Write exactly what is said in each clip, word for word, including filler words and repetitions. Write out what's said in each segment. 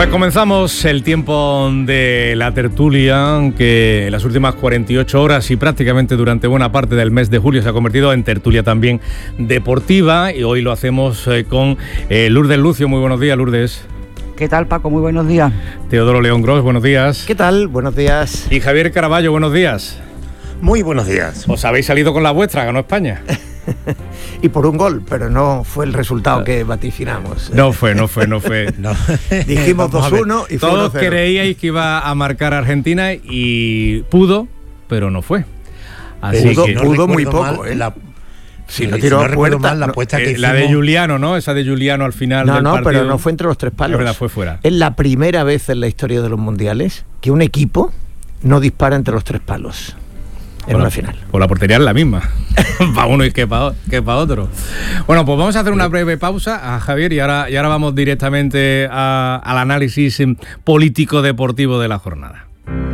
Pues comenzamos el tiempo de la tertulia, que en las últimas cuarenta y ocho horas y prácticamente durante buena parte del mes de julio se ha convertido en tertulia también deportiva, y hoy lo hacemos con eh, Lourdes Lucio. Muy buenos días, Lourdes. ¿Qué tal, Paco? Muy buenos días. Teodoro León Gros, buenos días. ¿Qué tal? Buenos días. Y Javier Caraballo, buenos días. Muy buenos días. Os habéis salido con la vuestra, ganó España. Y por un gol, pero no fue el resultado que vaticinamos. No fue, no fue, no fue. No. Dijimos dos uno y fue uno cero. Todos creíais que iba a marcar Argentina y pudo, pero no fue. Así pudo, que, pudo muy poco, ¿eh? La, si no tiró si no puerta, mal, la no, apuesta que eh, hicimos... La de Giuliano, ¿no? Esa de Giuliano al final no, del no, partido. No, pero no fue entre los tres palos. Es verdad, fue fuera. Es la primera vez en la historia de los mundiales que un equipo no dispara entre los tres palos. En una final. Pues la portería es la misma. Para uno y que para que pa otro. Bueno, pues vamos a hacer una breve pausa a Javier y ahora, y ahora vamos directamente a, al análisis político-deportivo de la jornada.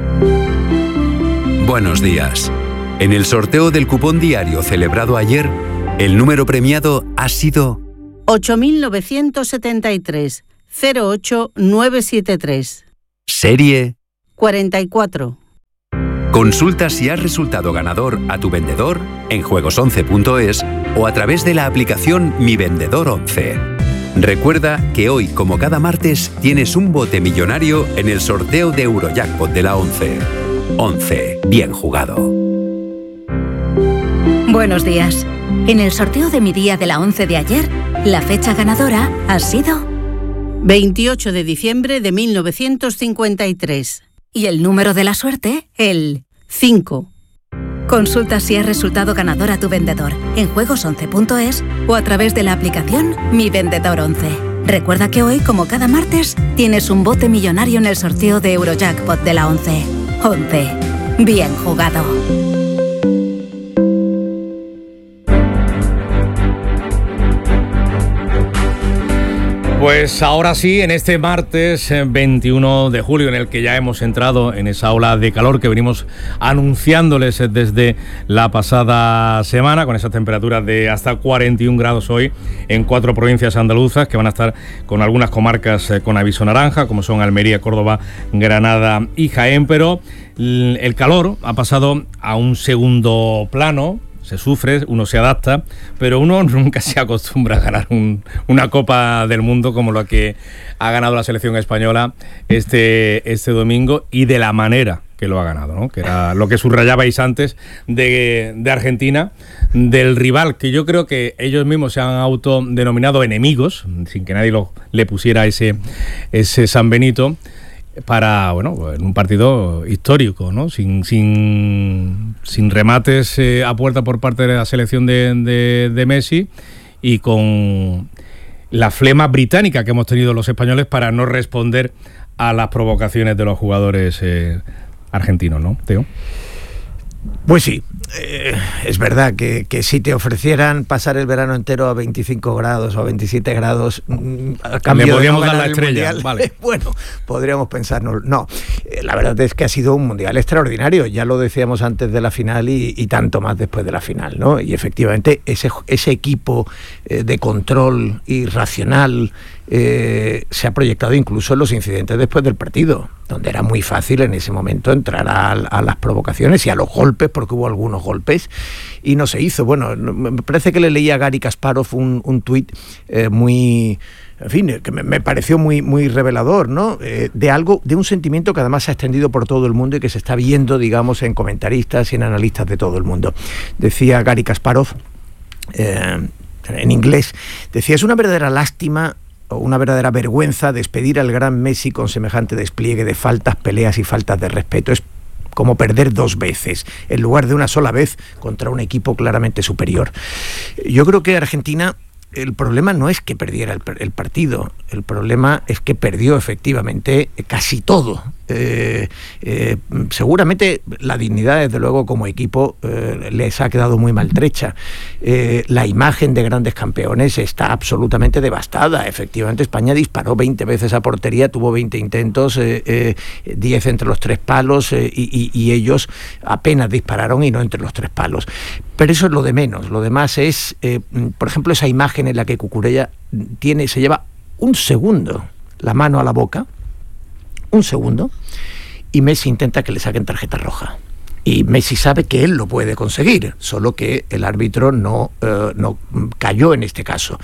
Buenos días. En el sorteo del cupón diario celebrado ayer, el número premiado ha sido ocho mil novecientos setenta y tres cero ocho nueve siete tres. Serie cuarenta y cuatro. Consulta si has resultado ganador a tu vendedor en juegos once punto es o a través de la aplicación Mi Vendedor once. Recuerda que hoy, como cada martes, tienes un bote millonario en el sorteo de Eurojackpot de la once. once. Bien jugado. Buenos días. En el sorteo de mi día de la once de ayer, la fecha ganadora ha sido veintiocho de diciembre de mil novecientos cincuenta y tres. Y el número de la suerte, el cinco. Consulta si has resultado ganador a tu vendedor en juegos once punto es o a través de la aplicación Mi Vendedor once. Recuerda que hoy, como cada martes, tienes un bote millonario en el sorteo de Eurojackpot de la once. once. Bien jugado. Pues ahora sí, en este martes veintiuno de julio, en el que ya hemos entrado en esa ola de calor que venimos anunciándoles desde la pasada semana, con esas temperaturas de hasta cuarenta y un grados hoy en cuatro provincias andaluzas, que van a estar con algunas comarcas con aviso naranja, como son Almería, Córdoba, Granada y Jaén, pero el calor ha pasado a un segundo plano. Se sufre, uno se adapta, pero uno nunca se acostumbra a ganar un, una Copa del Mundo como la que ha ganado la selección española este, este domingo, y de la manera que lo ha ganado, ¿no? Que era lo que subrayabais antes de, de Argentina, del rival que yo creo que ellos mismos se han autodenominado enemigos, sin que nadie lo, le pusiera ese, ese San Benito, para, bueno, en un partido histórico, ¿no? Sin, sin, sin remates eh, a puerta por parte de la selección de, de, de Messi, y con la flema británica que hemos tenido los españoles para no responder a las provocaciones de los jugadores eh, argentinos, ¿no, Teo? Pues sí, eh, es verdad que, que si te ofrecieran pasar el verano entero a veinticinco grados o a veintisiete grados, a cambio le podríamos de no dar la el estrella, mundial, vale. Bueno, podríamos pensarnos. No, eh, la verdad es que ha sido un mundial extraordinario, ya lo decíamos antes de la final y, y tanto más después de la final, ¿no? Y efectivamente ese, ese equipo eh, de control irracional eh, se ha proyectado incluso en los incidentes después del partido, donde era muy fácil en ese momento entrar a, a las provocaciones y a los golpes, porque hubo algunos golpes y no se hizo. Bueno, me parece que le leí a Gary Kasparov un, un tuit eh, muy, en fin, que me, me pareció muy, muy revelador, ¿no? Eh, de algo, de un sentimiento que además se ha extendido por todo el mundo y que se está viendo, digamos, en comentaristas y en analistas de todo el mundo. Decía Gary Kasparov, eh, en inglés, decía: es una verdadera lástima o una verdadera vergüenza despedir al gran Messi con semejante despliegue de faltas, peleas y faltas de respeto. Es como perder dos veces, en lugar de una sola vez contra un equipo claramente superior. Yo creo que Argentina, el problema no es que perdiera el, el partido, el problema es que perdió efectivamente casi todo. Eh, eh, seguramente la dignidad, desde luego, como equipo eh, les ha quedado muy maltrecha. Eh, la imagen de grandes campeones está absolutamente devastada. Efectivamente, España disparó veinte veces a portería, tuvo veinte intentos, eh, eh, diez entre los tres palos, eh, y, y, y ellos apenas dispararon y no entre los tres palos. Pero eso es lo de menos. Lo demás es, eh, por ejemplo, esa imagen en la que Cucurella tiene, se lleva un segundo la mano a la boca un segundo y Messi intenta que le saquen tarjeta roja. Y Messi sabe que él lo puede conseguir, solo que el árbitro no, eh, no cayó en este caso.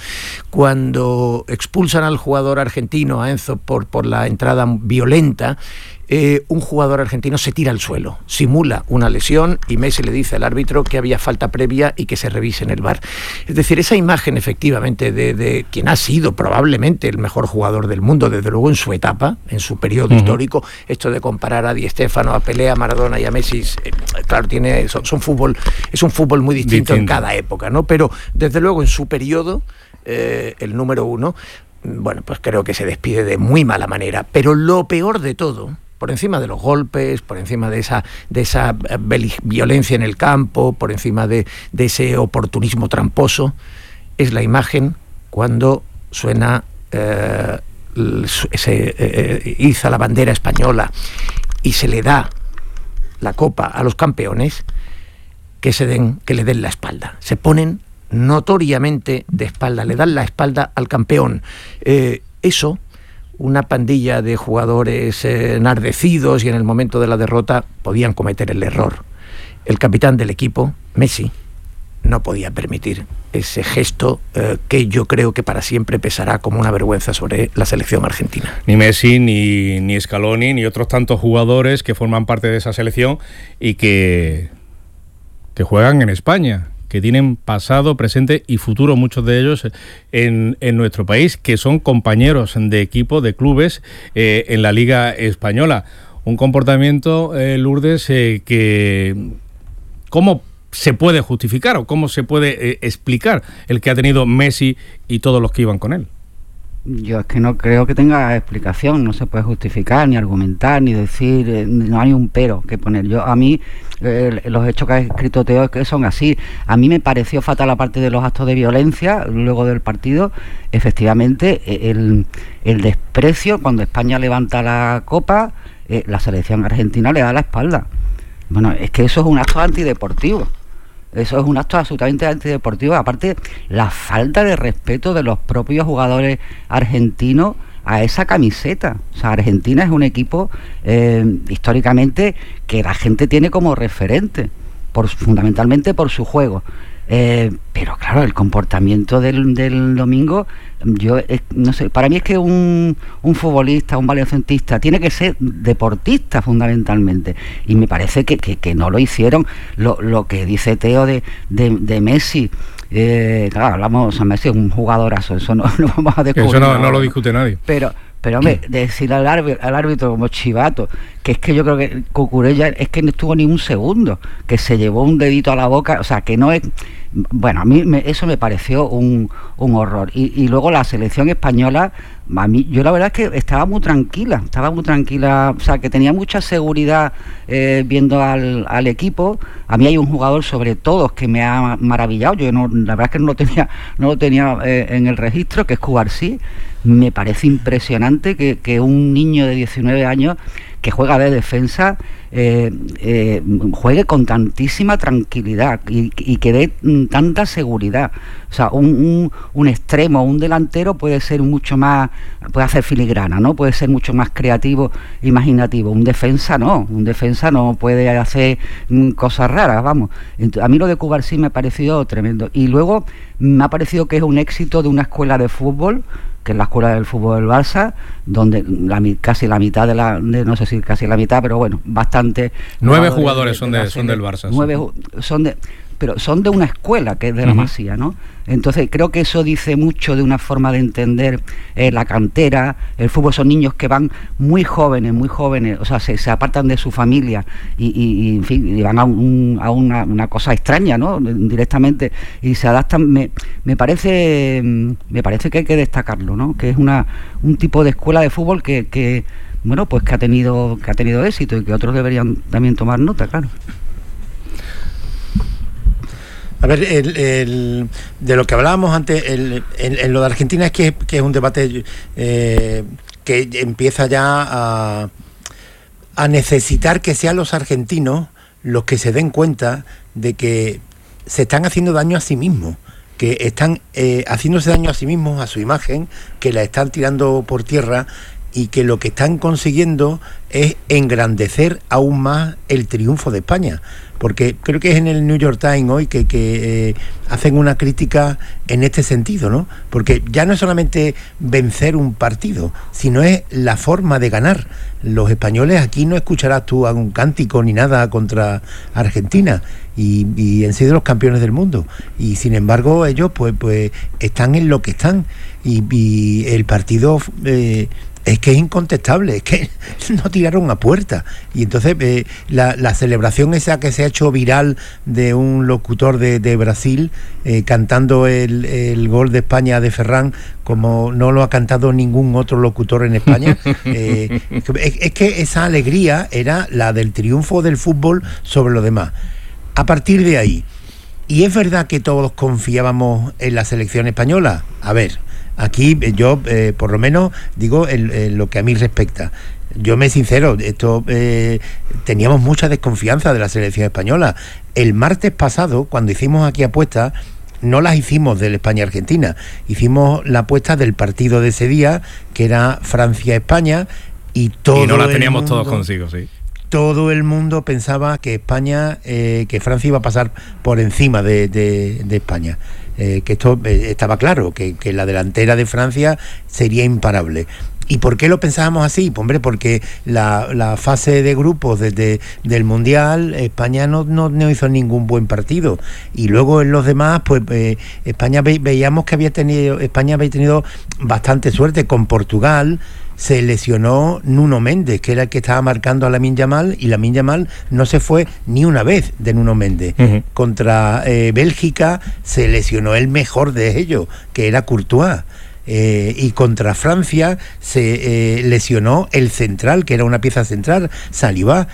Cuando expulsan al jugador argentino, a Enzo, por, por la entrada violenta, eh, un jugador argentino se tira al suelo, simula una lesión y Messi le dice al árbitro que había falta previa y que se revise en el V A R. Es decir, esa imagen efectivamente de, de quien ha sido probablemente el mejor jugador del mundo, desde luego en su etapa, en su periodo uh-huh. histórico, esto de comparar a Di Stéfano, a Pelé, a Maradona y a Messi, eh, claro, tiene, son, son fútbol, es un fútbol muy distinto, distinto en cada época, ¿no? Pero desde luego en su periodo, eh, el número uno, bueno, pues creo que se despide de muy mala manera. Pero lo peor de todo, por encima de los golpes, por encima de esa, de esa violencia en el campo, por encima de, de ese oportunismo tramposo, es la imagen cuando suena, eh, se eh, iza la bandera española y se le da la copa a los campeones, que, se den, que le den la espalda. Se ponen notoriamente de espalda, le dan la espalda al campeón. Eh, eso... Una pandilla de jugadores eh, enardecidos y en el momento de la derrota podían cometer el error. El capitán del equipo, Messi, no podía permitir ese gesto eh, que yo creo que para siempre pesará como una vergüenza sobre la selección argentina. Ni Messi, ni, ni Scaloni, ni otros tantos jugadores que forman parte de esa selección y que, que juegan en España, que tienen pasado, presente y futuro, muchos de ellos en, en nuestro país, que son compañeros de equipo, de clubes eh, en la Liga Española. Un comportamiento, eh, Lourdes, eh, que ¿cómo se puede justificar o cómo se puede eh, explicar el que ha tenido Messi y todos los que iban con él? Yo es que no creo que tenga explicación, no se puede justificar, ni argumentar, ni decir, eh, no hay un pero que poner. Yo a mí, eh, los hechos que ha escrito Teo es que son así. A mí me pareció fatal la parte de los actos de violencia luego del partido. Efectivamente, el, el desprecio, cuando España levanta la copa, eh, la selección argentina le da la espalda. Bueno, es que eso es un acto antideportivo. Eso es un acto absolutamente antideportivo. Aparte, la falta de respeto de los propios jugadores argentinos a esa camiseta. O sea, Argentina es un equipo eh, históricamente que la gente tiene como referente, por, fundamentalmente por su juego. Eh, pero claro, el comportamiento del, del domingo, yo eh, no sé, para mí es que un, un futbolista, un baloncelista tiene que ser deportista fundamentalmente, y me parece que, que, que no lo hicieron. Lo, lo que dice Teo de, de, de Messi, eh, claro, hablamos, o sea, Messi es un jugadorazo, eso no lo vamos a descubrir. Eso no, no lo discute nadie. Pero Pero hombre, decir al árbitro, al árbitro como chivato, que es que yo creo que Cucurella es que no estuvo ni un segundo, que se llevó un dedito a la boca, o sea, que no es... Bueno, a mí me, eso me pareció un, un horror. Y, y luego la selección española, a mí, yo la verdad es que estaba muy tranquila, estaba muy tranquila, o sea, que tenía mucha seguridad eh, viendo al, al equipo. A mí hay un jugador sobre todo que me ha maravillado, yo no, la verdad es que no lo tenía, no lo tenía eh, en el registro, que es Cubarsí. Me parece impresionante que, que un niño de diecinueve años que juega de defensa eh, eh, juegue con tantísima tranquilidad y, y que dé mm, tanta seguridad. O sea, un, un, un extremo, un delantero puede ser mucho más, puede hacer filigrana, ¿no? Puede ser mucho más creativo, imaginativo. Un defensa no, un defensa no puede hacer mm, cosas raras, vamos. Entonces, a mí lo de Cubarsí me ha parecido tremendo. Y luego me ha parecido que es un éxito de una escuela de fútbol, que es la escuela del fútbol del Barça, donde la, casi la mitad de la, de, no sé si casi la mitad, pero bueno, bastante. Nueve jugadores, jugadores son, de, de son del Barça. Nueve sí. son de, pero son de una escuela que es de la uh-huh. Masía, ¿no? Entonces creo que eso dice mucho de una forma de entender eh, la cantera. El fútbol son niños que van muy jóvenes, muy jóvenes, o sea, se, se apartan de su familia y, y, y en fin, y van a, un, a una, una cosa extraña, ¿no? Directamente, y se adaptan. Me, me parece me parece que hay que destacarlo, ¿no? Que es una un tipo de escuela de fútbol que, que bueno, pues que ha tenido que ha tenido éxito y que otros deberían también tomar nota, claro. A ver, el, el, de lo que hablábamos antes, el, el, el, lo de Argentina es que, que es un debate eh, que empieza ya a, a necesitar que sean los argentinos los que se den cuenta de que se están haciendo daño a sí mismos, que están eh, haciéndose daño a sí mismos, a su imagen, que la están tirando por tierra, y que lo que están consiguiendo es engrandecer aún más el triunfo de España. Porque creo que es en el New York Times hoy que, que eh, hacen una crítica en este sentido, ¿no? Porque ya no es solamente vencer un partido, sino es la forma de ganar. Los españoles, aquí no escucharás tú algún cántico ni nada contra Argentina, y, y han sido los campeones del mundo. Y sin embargo ellos pues, pues están en lo que están. Y, y el partido... Eh, es que es incontestable, es que no tiraron a puerta. Y entonces eh, la, la celebración esa que se ha hecho viral de un locutor de, de Brasil eh, cantando el, el gol de España de Ferran como no lo ha cantado ningún otro locutor en España, eh, es, es que esa alegría era la del triunfo del fútbol sobre lo demás. A partir de ahí, ¿y es verdad que todos confiábamos en la selección española? A ver... Aquí yo, eh, por lo menos, digo en, en lo que a mí respecta. Yo me sincero, esto eh, teníamos mucha desconfianza de la selección española. El martes pasado, cuando hicimos aquí apuestas, no las hicimos del España-Argentina. Hicimos la apuesta del partido de ese día, que era Francia-España, y todo Y no la teníamos mundo, todos consigo, sí. Todo el mundo pensaba que España, eh, que Francia iba a pasar por encima de, de, de España. Eh, que esto eh, estaba claro, que, que la delantera de Francia sería imparable. ¿Y por qué lo pensábamos así? Pues, hombre, porque la, la fase de grupos desde del Mundial, España no, no, no hizo ningún buen partido. Y luego en los demás, pues eh, España ve, veíamos que había tenido, España había tenido bastante suerte con Portugal. Se lesionó Nuno Méndez, que era el que estaba marcando a Lamine Yamal, y Lamine Yamal no se fue ni una vez de Nuno Méndez. Uh-huh. Contra eh, Bélgica se lesionó el mejor de ellos, que era Courtois. Eh, y contra Francia se eh, lesionó el central, que era una pieza central, Saliba.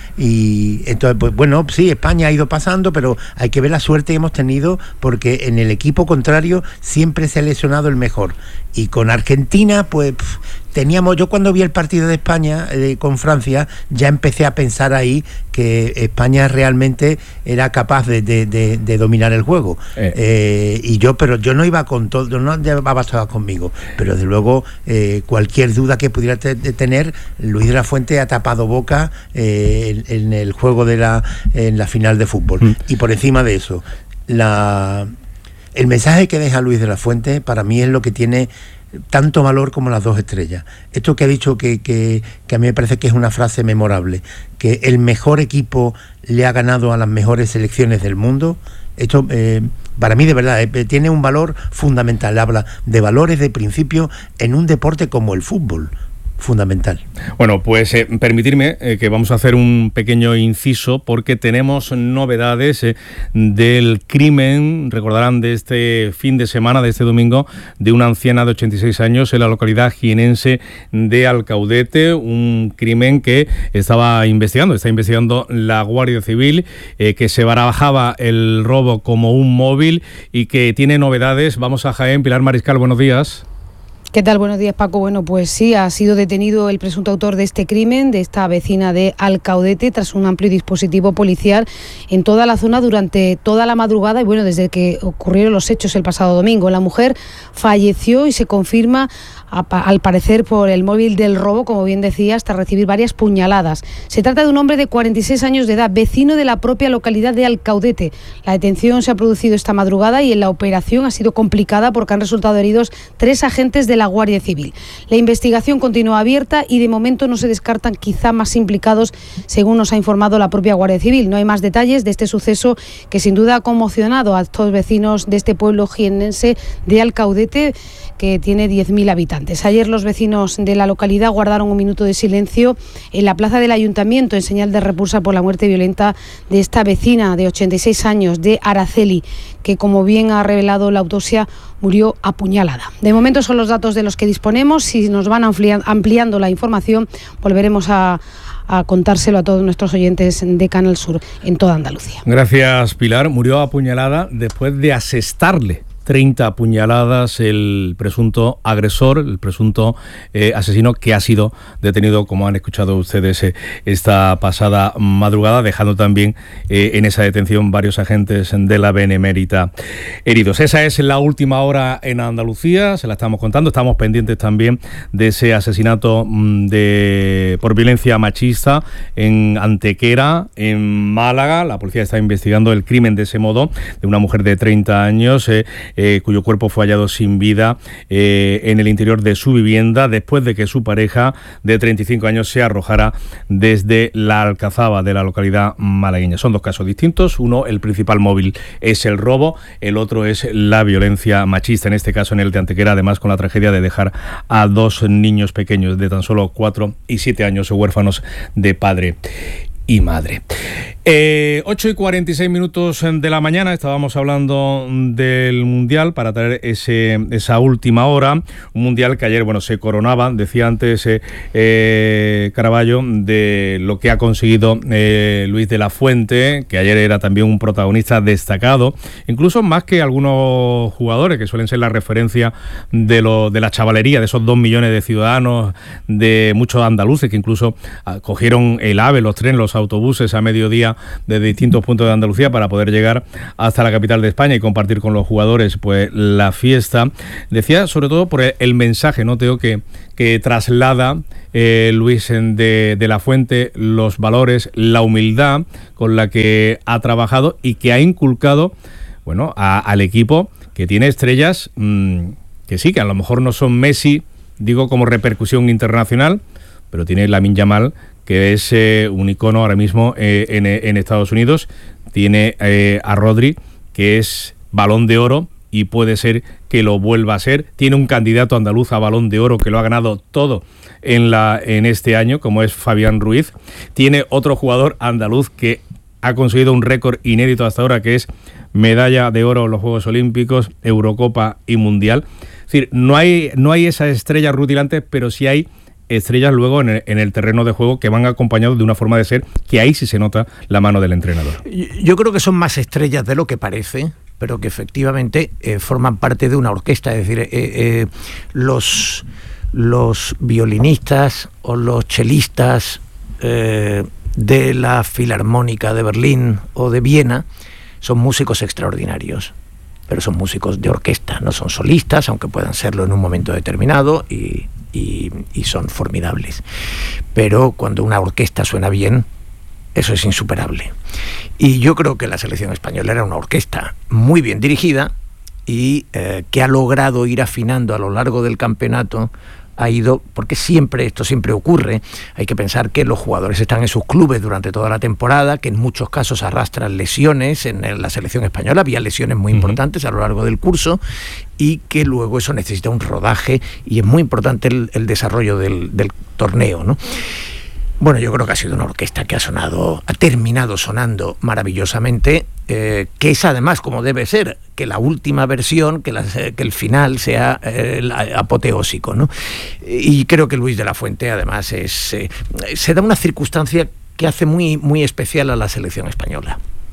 Y entonces, pues bueno, sí, España ha ido pasando, pero hay que ver la suerte que hemos tenido, porque en el equipo contrario siempre se ha lesionado el mejor. Y con Argentina, pues pff, teníamos, yo cuando vi el partido de España eh, con Francia, ya empecé a pensar ahí que España realmente era capaz de, de, de, de dominar el juego. Eh. Eh, y yo, pero yo no iba con todo, no llevaba todo conmigo, pero desde luego eh, cualquier duda que pudiera te, de tener, Luis de la Fuente ha tapado boca eh, en, en el juego de la, en la final de fútbol. Mm. Y por encima de eso, la... el mensaje que deja Luis de la Fuente para mí es lo que tiene tanto valor como las dos estrellas. Esto que ha dicho que, que, que a mí me parece que es una frase memorable, que el mejor equipo le ha ganado a las mejores selecciones del mundo. Esto eh, para mí de verdad eh, tiene un valor fundamental. Habla de valores de principio en un deporte como el fútbol. Fundamental. Bueno, pues eh, permitirme eh, que vamos a hacer un pequeño inciso, porque tenemos novedades eh, del crimen, recordarán, de este fin de semana, de este domingo, de una anciana de ochenta y seis años en la localidad jienense de Alcaudete, un crimen que estaba investigando, está investigando la Guardia Civil, eh, que se barajaba el robo como un móvil y que tiene novedades. Vamos a Jaén. Pilar Mariscal, buenos días. ¿Qué tal? Buenos días, Paco. Bueno, pues sí, ha sido detenido el presunto autor de este crimen, de esta vecina de Alcaudete, tras un amplio dispositivo policial en toda la zona durante toda la madrugada y, bueno, desde que ocurrieron los hechos el pasado domingo. La mujer falleció y se confirma, al parecer, por el móvil del robo, como bien decía, hasta recibir varias puñaladas. Se trata de un hombre de cuarenta y seis años de edad, vecino de la propia localidad de Alcaudete. La detención se ha producido esta madrugada y en la operación ha sido complicada porque han resultado heridos tres agentes de la Guardia Civil. La investigación continúa abierta y de momento no se descartan quizá más implicados, según nos ha informado la propia Guardia Civil. No hay más detalles de este suceso que sin duda ha conmocionado a todos los vecinos de este pueblo jienense de Alcaudete, que tiene diez mil habitantes. Ayer los vecinos de la localidad guardaron un minuto de silencio en la plaza del ayuntamiento en señal de repulsa por la muerte violenta de esta vecina de ochenta y seis años, de Araceli, que, como bien ha revelado la autopsia, murió apuñalada. De momento son los datos de los que disponemos. Si nos van ampliando la información, volveremos a a contárselo a todos nuestros oyentes de Canal Sur en toda Andalucía. Gracias, Pilar. Murió apuñalada después de asestarle treinta puñaladas el presunto agresor, el presunto eh, asesino que ha sido detenido, como han escuchado ustedes eh, esta pasada madrugada, dejando también eh, en esa detención varios agentes de la Benemérita heridos. Esa es la última hora en Andalucía, se la estamos contando. Estamos pendientes también de ese asesinato de por violencia machista en Antequera, en Málaga. La policía está investigando el crimen de ese modo de una mujer de treinta años eh, eh, cuyo cuerpo fue hallado sin vida eh, en el interior de su vivienda después de que su pareja de treinta y cinco años se arrojara desde la Alcazaba de la localidad malagueña. Son dos casos distintos. Uno, el principal móvil es el robo, el otro es la violencia machista, en este caso en el de Antequera, además con la tragedia de dejar a dos niños pequeños de tan solo cuatro y siete años huérfanos de padre y madre. Eh, ocho y cuarenta y seis minutos de la mañana, estábamos hablando del Mundial para traer ese, esa última hora, un Mundial que ayer, bueno, se coronaba, decía antes eh, eh, Caraballo, de lo que ha conseguido eh, Luis de la Fuente, que ayer era también un protagonista destacado, incluso más que algunos jugadores que suelen ser la referencia de, lo, de la chavalería, de esos dos millones de ciudadanos, de muchos andaluces que incluso ah, cogieron el AVE, los trenes, los autobuses a mediodía de distintos puntos de Andalucía para poder llegar hasta la capital de España y compartir con los jugadores pues la fiesta. Decía sobre todo por el, el mensaje, ¿no, Teo?, que, que traslada eh, Luis de, de la Fuente, los valores, la humildad con la que ha trabajado y que ha inculcado, bueno, a, al equipo que tiene estrellas mmm, que sí, que a lo mejor no son Messi, digo como repercusión internacional, pero tiene Lamine Yamal, que es eh, un icono ahora mismo eh, en, en Estados Unidos. Tiene eh, a Rodri, que es Balón de Oro y puede ser que lo vuelva a ser. Tiene un candidato andaluz a Balón de Oro que lo ha ganado todo en, la, en este año, como es Fabián Ruiz. Tiene otro jugador andaluz que ha conseguido un récord inédito hasta ahora, que es medalla de oro en los Juegos Olímpicos, Eurocopa y Mundial. Es decir, no hay, no hay esas estrellas rutilantes, pero sí hay estrellas luego en el, en el terreno de juego que van acompañados de una forma de ser que ahí sí se nota la mano del entrenador. Yo creo que son más estrellas de lo que parece, pero que efectivamente eh, forman parte de una orquesta. Es decir, eh, eh, los, los violinistas o los chelistas eh, de la Filarmónica de Berlín o de Viena son músicos extraordinarios, pero son músicos de orquesta, no son solistas, aunque puedan serlo en un momento determinado, y Y, y son formidables. Pero cuando una orquesta suena bien, eso es insuperable. Y yo creo que la selección española era una orquesta muy bien dirigida y eh, que ha logrado ir afinando a lo largo del campeonato. Ha ido, porque siempre, esto siempre ocurre, hay que pensar que los jugadores están en sus clubes durante toda la temporada, que en muchos casos arrastran lesiones. En la selección española había lesiones muy importantes a lo largo del curso y que luego eso necesita un rodaje y es muy importante el, el desarrollo del, del torneo, ¿no? Bueno, yo creo que ha sido una orquesta que ha sonado, ha terminado sonando maravillosamente, eh, que es además como debe ser, que la última versión, que, la, que el final sea eh, apoteósico, ¿no? Y creo que Luis de la Fuente además es, eh, se da una circunstancia que hace muy, muy especial a la selección española.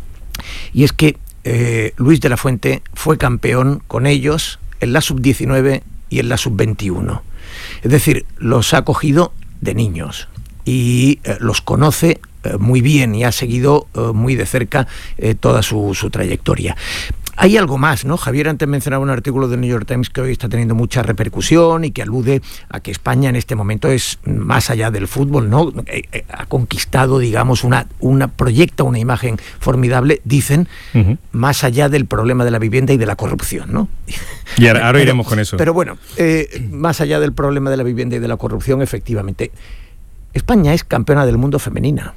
Y es que eh, Luis de la Fuente fue campeón con ellos en la sub diecinueve y en la sub veintiuno. Es decir, los ha cogido de niños y eh, los conoce eh, muy bien y ha seguido eh, muy de cerca eh, toda su, su trayectoria. Hay algo más, ¿no? Javier antes mencionaba un artículo del New York Times que hoy está teniendo mucha repercusión y que alude a que España en este momento es más allá del fútbol, ¿no? Eh, eh, ha conquistado, digamos, una, una proyecta una imagen formidable, dicen, uh-huh. más allá del problema de la vivienda y de la corrupción, ¿no? Y ahora, ahora iremos con eso. Pero bueno, eh, más allá del problema de la vivienda y de la corrupción, efectivamente, España es campeona del mundo femenina,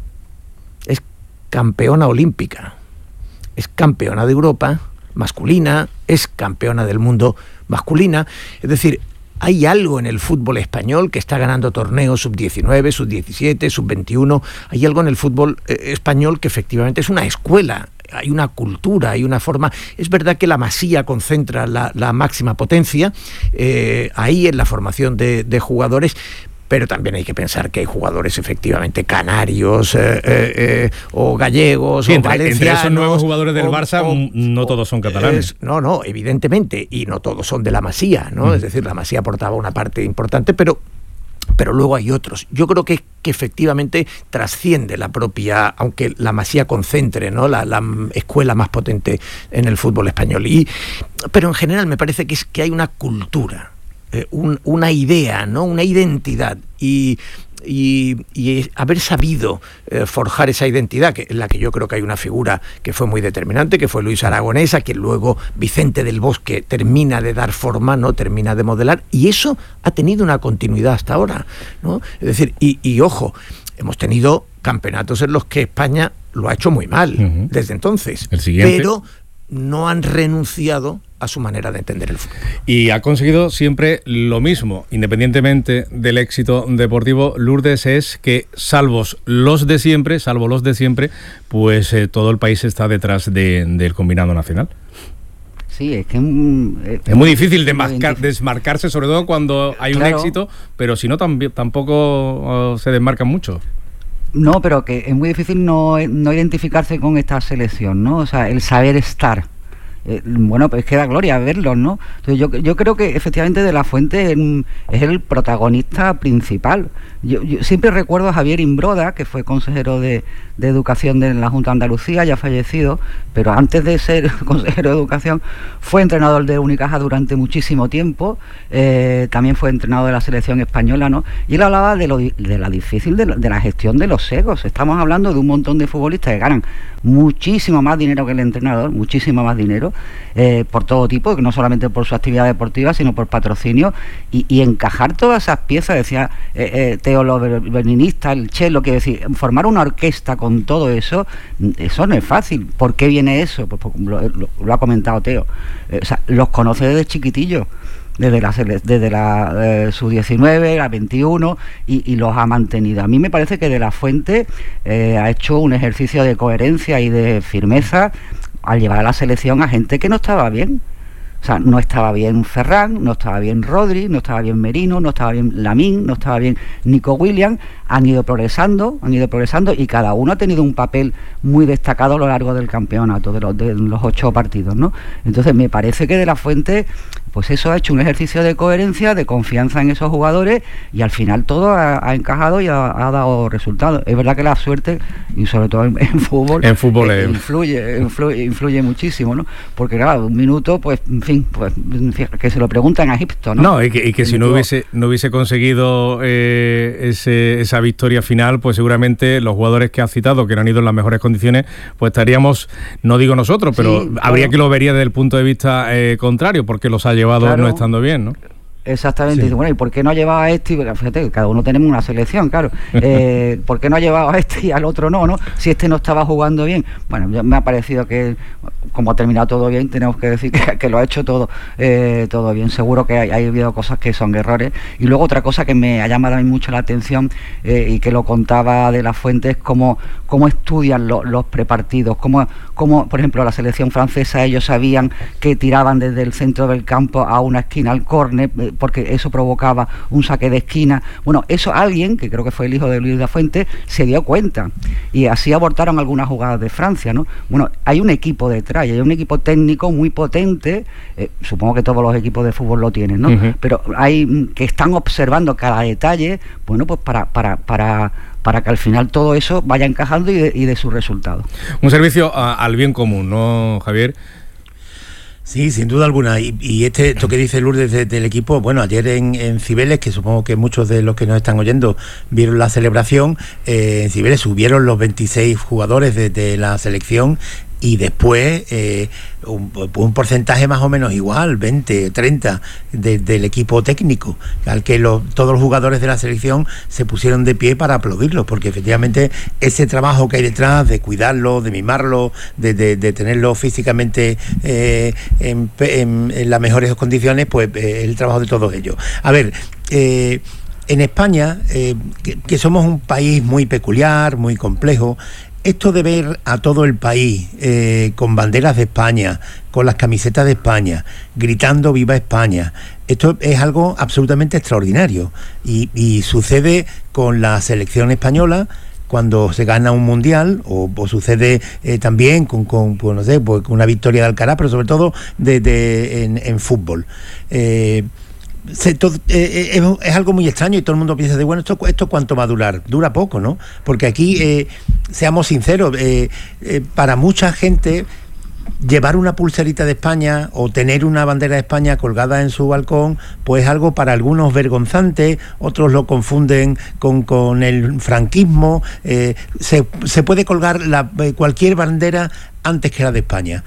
es campeona olímpica, es campeona de Europa masculina, es campeona del mundo masculina. Es decir, hay algo en el fútbol español que está ganando torneos sub diecinueve, sub diecisiete, sub veintiuno. Hay algo en el fútbol eh, español que efectivamente es una escuela. Hay una cultura, hay una forma. Es verdad que la Masía concentra la, la máxima potencia eh, ahí en la formación de, de jugadores, pero también hay que pensar que hay jugadores efectivamente canarios eh, eh, eh, o gallegos, sí, o entre, valencianos. Entre esos nuevos jugadores del o, Barça, o, no o, todos son catalanes. Es, no, no, evidentemente, y no todos son de la Masía, ¿no? Mm. Es decir, la Masía aportaba una parte importante, pero pero luego hay otros. Yo creo que, que efectivamente trasciende la propia, aunque la Masía concentre, ¿no?, la, la escuela más potente en el fútbol español. Y, pero en general me parece que es que hay una cultura, eh, un, una idea, ¿no?, una identidad, y Y, y haber sabido eh, forjar esa identidad, que en la que yo creo que hay una figura que fue muy determinante, que fue Luis Aragonés, a quien luego Vicente del Bosque termina de dar forma, no termina de modelar, y eso ha tenido una continuidad hasta ahora, ¿no? Es decir, y, y ojo, hemos tenido campeonatos en los que España lo ha hecho muy mal, uh-huh, desde entonces, el siguiente, pero no han renunciado a su manera de entender el fútbol. Y ha conseguido siempre lo mismo, independientemente del éxito deportivo. Lourdes, es que salvo los de siempre, salvo los de siempre, pues eh, todo el país está detrás de, del combinado nacional. Sí, es que mm, es, es muy difícil de marcar, desmarcarse, sobre todo cuando hay un claro. éxito, pero si no tam- tampoco uh, se desmarcan mucho. No, pero que es muy difícil no, no identificarse con esta selección, ¿no? O sea, el saber estar. Eh, bueno, pues que da gloria verlos, ¿no? Entonces yo, yo creo que efectivamente De la Fuente es, es el protagonista principal. Yo, yo siempre recuerdo a Javier Imbroda, que fue consejero de, de Educación de la Junta de Andalucía, ya fallecido, pero antes de ser consejero de Educación fue entrenador de Unicaja durante muchísimo tiempo, eh, también fue entrenador de la selección española, ¿no? Y él hablaba de, lo, de la difícil de, de la gestión de los egos. Estamos hablando de un montón de futbolistas que ganan muchísimo más dinero que el entrenador, muchísimo más dinero, eh, por todo tipo, que no solamente por su actividad deportiva, sino por patrocinio, y, y encajar todas esas piezas, decía eh, eh, Teo, lo berninista, el cello, que decir, formar una orquesta con todo eso, eso no es fácil. ¿Por qué viene eso? Pues, pues lo, lo, lo ha comentado Teo, eh, o sea, los conoce desde chiquitillos, desde la, desde la eh, sub diecinueve, la veintiuno, y, y los ha mantenido. A mí me parece que De la Fuente eh, ha hecho un ejercicio de coherencia y de firmeza al llevar a la selección a gente que no estaba bien. O sea, no estaba bien Ferran, no estaba bien Rodri, no estaba bien Merino, no estaba bien Lamine, no estaba bien Nico Williams. Han ido progresando, han ido progresando y cada uno ha tenido un papel muy destacado a lo largo del campeonato, de los, de los ocho partidos, ¿no? Entonces me parece que De la Fuente, pues eso, ha hecho un ejercicio de coherencia, de confianza en esos jugadores, y al final todo ha, ha encajado y ha, ha dado resultados. Es verdad que la suerte, y sobre todo en, en fútbol, en fútbol eh, influye, influye, influye muchísimo, ¿no? Porque claro, un minuto, pues, en fin, pues que se lo preguntan a Egipto, ¿no? No, y que, y que si no hubiese, no hubiese conseguido eh, ese, esa victoria final, pues seguramente los jugadores que has citado, que no han ido en las mejores condiciones, pues estaríamos, no digo nosotros, pero sí, habría claro. que lo vería desde el punto de vista eh, contrario, porque los ha llevado claro. no estando bien, ¿no? Exactamente, sí. Y bueno, ¿y por qué no ha llevado a este? Fíjate, cada uno tenemos una selección, claro. Eh, ¿Por qué no ha llevado a este y al otro no, no? Si este no estaba jugando bien. Bueno, me ha parecido que, como ha terminado todo bien, tenemos que decir que, que lo ha hecho todo eh, todo bien. Seguro que hay, hay habido cosas que son errores. Y luego otra cosa que me ha llamado a mí mucho la atención, eh, y que lo contaba De la Fuente, es cómo, cómo estudian lo, los prepartidos, cómo, cómo, por ejemplo, la selección francesa, ellos sabían que tiraban desde el centro del campo a una esquina al córner, eh, porque eso provocaba un saque de esquina. Bueno, eso alguien, que creo que fue el hijo de Luis de la Fuente, se dio cuenta, y así abortaron algunas jugadas de Francia, ¿no? Bueno, hay un equipo detrás, hay un equipo técnico muy potente, eh, supongo que todos los equipos de fútbol lo tienen, ¿no? Uh-huh. Pero hay que están observando cada detalle, bueno, pues para para para para que al final todo eso vaya encajando y de, y de su resultado. Un servicio a, al bien común, ¿no, Javier? Sí, sin duda alguna. Y, y este, esto que dice Lourdes de, del equipo, bueno, ayer en, en Cibeles, que supongo que muchos de los que nos están oyendo vieron la celebración, eh, en Cibeles subieron los veintiséis jugadores de, de la selección, y después eh, un, un porcentaje más o menos igual, veinte, treinta de, del equipo técnico, al que los, todos los jugadores de la selección se pusieron de pie para aplaudirlos, porque efectivamente ese trabajo que hay detrás de cuidarlo, de mimarlo, de, de, de tenerlo físicamente eh, en, en, en las mejores condiciones, pues eh, el trabajo de todos ellos. A ver, eh, en España, eh, que, que somos un país muy peculiar, muy complejo, esto de ver a todo el país eh, con banderas de España, con las camisetas de España, gritando ¡Viva España! Esto es algo absolutamente extraordinario y, y sucede con la selección española cuando se gana un mundial, o, o sucede eh, también con, con pues no sé, pues con una victoria de Alcaraz, pero sobre todo de, de, en, en fútbol. Eh, Se, todo, eh, es, es algo muy extraño y todo el mundo piensa de bueno, esto, esto cuánto va a durar, dura poco, ¿no? Porque aquí, eh, seamos sinceros, eh, eh, para mucha gente llevar una pulserita de España o tener una bandera de España colgada en su balcón, pues es algo para algunos vergonzante, otros lo confunden con, con el franquismo, eh, se, se puede colgar la, cualquier bandera antes que la de España.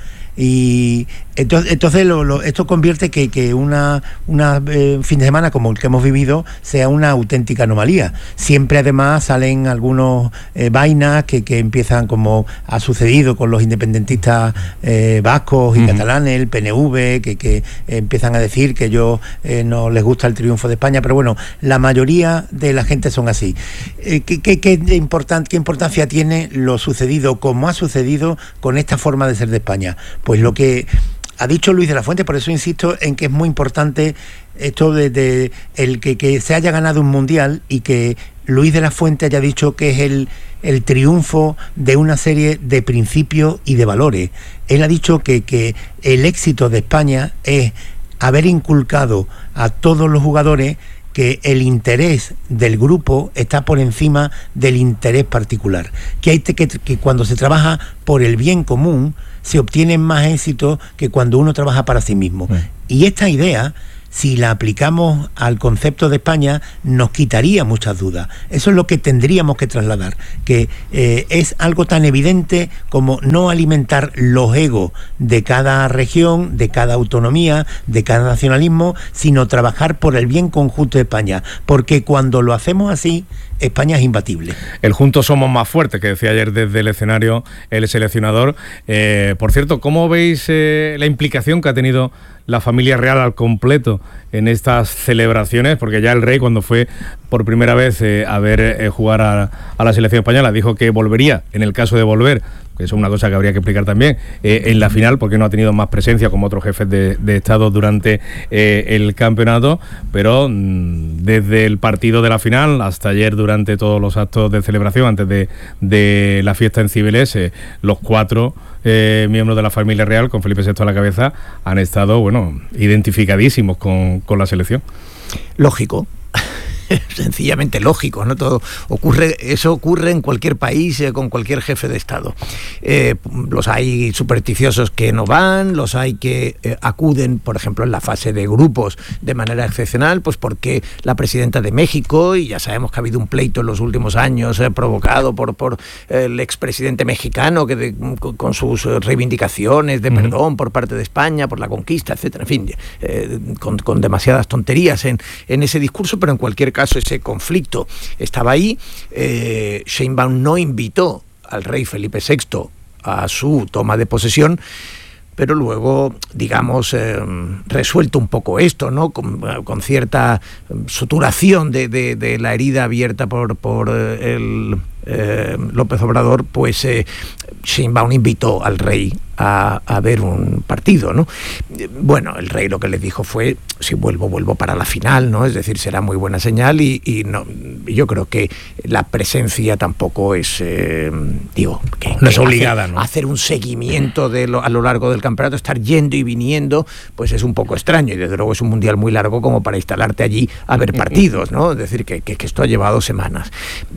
Y entonces, entonces lo, lo, esto convierte que, que una, una eh, fin de semana como el que hemos vivido sea una auténtica anomalía. Siempre además salen algunos eh, vainas que, que empiezan, como ha sucedido con los independentistas eh, vascos y uh-huh. catalanes, el P N V, que, que eh, empiezan a decir que ellos eh, no les gusta el triunfo de España, pero bueno, la mayoría de la gente son así. Eh, ¿qué, qué, qué, important, ¿Qué importancia tiene lo sucedido, como ha sucedido con esta forma de ser de España? Pues lo que ha dicho Luis de la Fuente, por eso insisto en que es muy importante esto de, de el que, que se haya ganado un mundial y que Luis de la Fuente haya dicho que es el, el triunfo de una serie de principios y de valores. Él ha dicho que, que el éxito de España es haber inculcado a todos los jugadores que el interés del grupo está por encima del interés particular, que hay que, que cuando se trabaja por el bien común se obtienen más éxitos que cuando uno trabaja para sí mismo. Sí. Y esta idea, si la aplicamos al concepto de España, nos quitaría muchas dudas. Eso es lo que tendríamos que trasladar, que eh, es algo tan evidente como no alimentar los egos de cada región, de cada autonomía, de cada nacionalismo, sino trabajar por el bien conjunto de España, porque cuando lo hacemos así, España es imbatible. El juntos somos más fuertes, que decía ayer desde el escenario el seleccionador. Eh, por cierto, ¿cómo veis eh, la implicación que ha tenido la familia real al completo en estas celebraciones? Porque ya el rey, cuando fue por primera vez eh, a ver eh, jugar a, a la selección española, dijo que volvería, en el caso de volver, que eso es una cosa que habría que explicar también, eh, en la final, porque no ha tenido más presencia como otros jefes de, de Estado durante eh, el campeonato, pero mmm, desde el partido de la final hasta ayer, durante todos los actos de celebración, antes de, de la fiesta en Cibeles, eh, los cuatro eh, miembros de la familia real, con Felipe sexto a la cabeza, han estado, bueno, identificadísimos con, con la selección. Lógico. Sencillamente lógico, ¿no? Todo ocurre, eso ocurre en cualquier país, eh, con cualquier jefe de Estado. Eh, los hay supersticiosos que no van, los hay que eh, acuden, por ejemplo, en la fase de grupos de manera excepcional, pues porque la presidenta de México, y ya sabemos que ha habido un pleito en los últimos años eh, provocado por, por eh, el expresidente mexicano, que de, con, con sus reivindicaciones de uh-huh. perdón por parte de España, por la conquista, etcétera, en fin, eh, con, con demasiadas tonterías en, en ese discurso, pero en cualquier caso ese conflicto estaba ahí. eh, Sheinbaum no invitó al rey Felipe sexto a su toma de posesión, pero luego, digamos, eh, resuelto un poco esto, ¿no? Con, con cierta suturación de, de, de la herida abierta por, por el eh, López Obrador, pues eh, Sheinbaum invitó al rey a, a ver un partido, ¿no? Bueno, el rey lo que le dijo fue: si vuelvo, vuelvo para la final, ¿no? Es decir, será muy buena señal y, y no, yo creo que la presencia tampoco es, eh, digo, que, no es que obligada, hacer, ¿no? Hacer un seguimiento de lo, a lo largo del campeonato, estar yendo y viniendo, pues es un poco extraño, y desde luego es un mundial muy largo como para instalarte allí a ver partidos, ¿no? Es decir, que, que, que esto ha llevado semanas.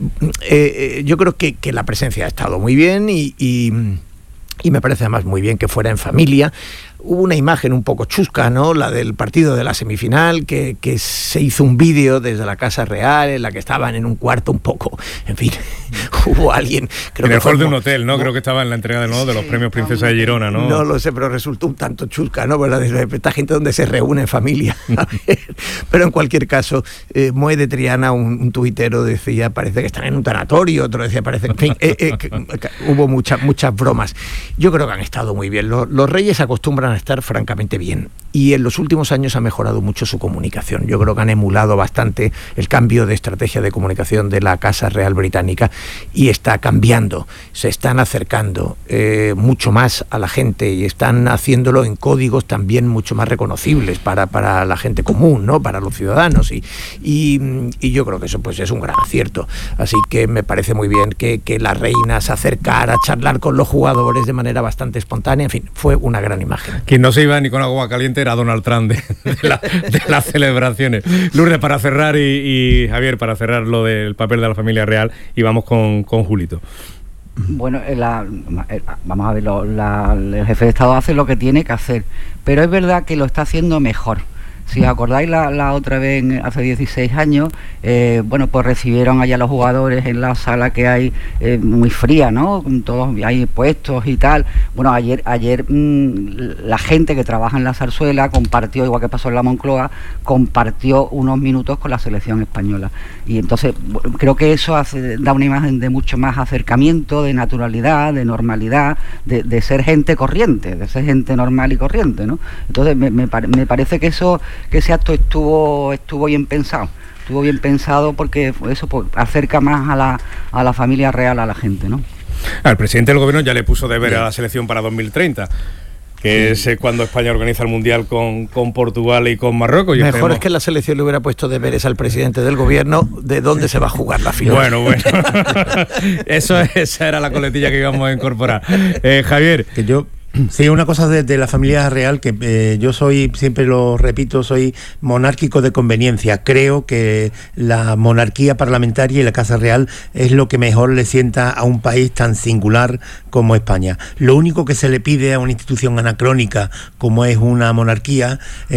Eh, yo creo que, que la presencia ha estado muy bien y, y Y me parece además muy bien que fuera en familia. Hubo una imagen un poco chusca, ¿no? La del partido de la semifinal, que, que se hizo un vídeo desde la Casa Real, en la que estaban en un cuarto un poco, en fin, hubo alguien... Creo en que el hall de un como, hotel, ¿no? Creo que estaba en la entrega de nuevo de los premios Princesa de Girona, ¿no? No lo sé, pero resultó un tanto chusca, ¿no? ¿Verdad? Esta gente donde se reúne en familia. Pero en cualquier caso, eh, Moe de Triana, un, un tuitero, decía, parece que están en un tanatorio, otro decía, parece en fin, eh, eh, que, que hubo muchas muchas bromas. Yo creo que han estado muy bien. Los, los reyes acostumbran a estar francamente bien. Y en los últimos años ha mejorado mucho su comunicación. Yo creo que han emulado bastante el cambio de estrategia de comunicación de la Casa Real Británica y está cambiando. Se están acercando eh, mucho más a la gente y están haciéndolo en códigos también mucho más reconocibles para, para la gente común, ¿no? Para los ciudadanos. Y, y, y yo creo que eso pues es un gran acierto. Así que me parece muy bien que, que la reina se acercara a charlar con los jugadores de manera bastante espontánea. En fin, fue una gran imagen. Quien no se iba ni con agua caliente era Donald Trump de, de, la, de las celebraciones. Lourdes, para cerrar, y, y Javier, para cerrar lo del papel de la familia real, y vamos con, con Julito. Bueno, la, vamos a ver, lo, la, el jefe de Estado hace lo que tiene que hacer, pero es verdad que lo está haciendo mejor. Si os acordáis la, la otra vez, hace dieciséis años, eh, bueno, pues recibieron allá los jugadores en la sala que hay eh, muy fría, ¿no? Todos hay puestos y tal. Bueno, ayer ayer mmm, la gente que trabaja en la zarzuela compartió, igual que pasó en la Moncloa, compartió unos minutos con la selección española. Y entonces creo que eso hace, da una imagen de mucho más acercamiento, de naturalidad, de normalidad, de, de ser gente corriente, de ser gente normal y corriente, ¿no? Entonces me, me, me parece que eso... que ese acto estuvo estuvo bien pensado, estuvo bien pensado porque eso pues, acerca más a la, a la familia real a la gente, ¿no? El presidente del gobierno ya le puso deber sí. a la selección para dos mil treinta, que sí. es cuando España organiza el Mundial con, con Portugal y con Marruecos. Y Mejor esperemos... es que la selección le hubiera puesto deberes al presidente del gobierno de dónde se va a jugar la final. Bueno, bueno. Eso, esa era la coletilla que íbamos a incorporar. Eh, Javier. Que yo... Sí, una cosa de, de la familia real, que eh, yo soy, siempre lo repito, soy monárquico de conveniencia. Creo que la monarquía parlamentaria y la Casa Real es lo que mejor le sienta a un país tan singular como España. Lo único que se le pide a una institución anacrónica como es una monarquía